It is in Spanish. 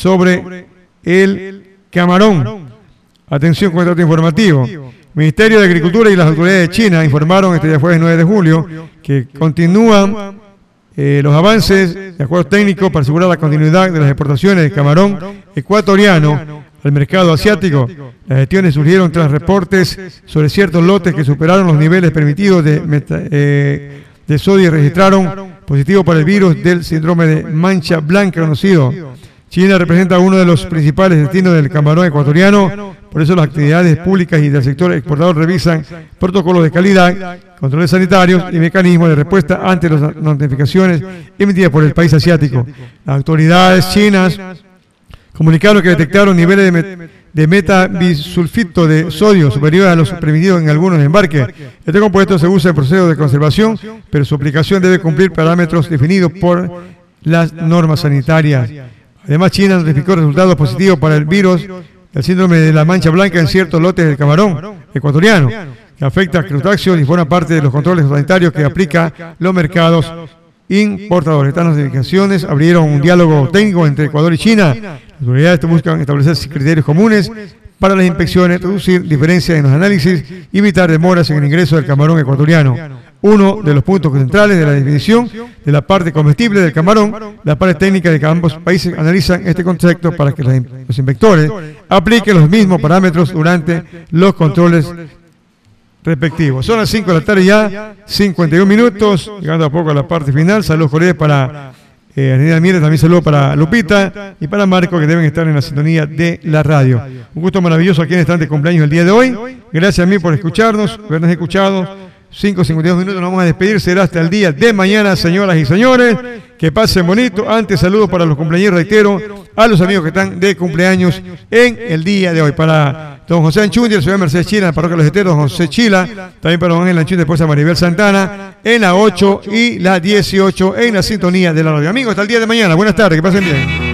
sobre el camarón. Atención con este dato informativo. Ministerio de Agricultura y las autoridades de China informaron este día jueves 9 de julio que continúan los avances de acuerdos técnicos para asegurar la continuidad de las exportaciones de camarón ecuatoriano al mercado asiático. Las gestiones surgieron tras reportes sobre ciertos lotes que superaron los niveles permitidos de sodio y registraron positivo para el virus del síndrome de mancha blanca conocido. China representa uno de los principales destinos del camarón ecuatoriano, por eso las actividades públicas y del sector exportador revisan protocolos de calidad, controles sanitarios y mecanismos de respuesta ante las notificaciones emitidas por el país asiático. Las autoridades chinas comunicaron que detectaron niveles de metabisulfito de sodio superiores a los permitidos en algunos embarques. Este compuesto se usa en proceso de conservación, pero su aplicación debe cumplir parámetros definidos por las normas sanitarias. Además, China notificó resultados positivos para el virus del síndrome de la mancha blanca en ciertos lotes del camarón ecuatoriano, que afecta a crustáceos y forma parte de los controles sanitarios que aplica los mercados importadores. Estas notificaciones abrieron un diálogo técnico entre Ecuador y China. Las autoridades buscan establecer criterios comunes para las inspecciones, reducir diferencias en los análisis y evitar demoras en el ingreso del camarón ecuatoriano. Uno de los puntos centrales de la definición de la parte comestible del camarón, la parte técnica de que ambos países analizan este concepto para que los inspectores apliquen los mismos parámetros durante los controles respectivos. Son las 5 de la tarde ya, 51 minutos, llegando a poco a la parte final. Saludos cordiales para Anita Mírez, también saludos para Lupita y para Marco, que deben estar en la sintonía de la radio. Un gusto maravilloso a quienes están de cumpleaños el día de hoy. Gracias a mí por escucharnos, habernos escuchado. 5:52 minutos, nos vamos a despedir, será hasta el día de mañana, señoras y señores, que pasen bonito. Antes, saludos para los cumpleaños, reitero, a los amigos que están de cumpleaños en el día de hoy, para don José Anchundia, el señor Mercedes Chila, en la parroquia de los Eteros, don José Chila, también para don Ángel Anchundia, esposa Maribel Santana, en la 8 y la 18, en la sintonía de la radio. Amigos, hasta el día de mañana, buenas tardes, que pasen bien.